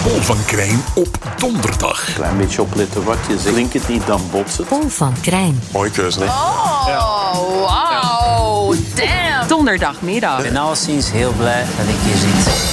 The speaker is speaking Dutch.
Paul van Krijn op donderdag. Klein beetje opletten wat je zegt. Klink het niet, dan botst het. Paul van Krijn. Mooie keuze, hè? Oh, wow. Damn. Donderdagmiddag. Ik ben alleszins heel blij dat ik hier zit.